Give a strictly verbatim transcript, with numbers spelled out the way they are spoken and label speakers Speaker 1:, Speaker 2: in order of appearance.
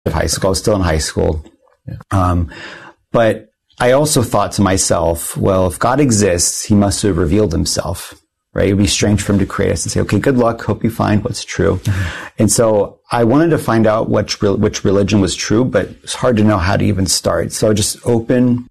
Speaker 1: of high school. I was still in high school. Yeah. Um, but I also thought to myself, well, if God exists, he must have revealed himself, right? It would be strange for him to create us and say, okay, good luck. Hope you find what's true. Mm-hmm. And so I wanted to find out which, which religion was true, but it's hard to know how to even start. So I just opened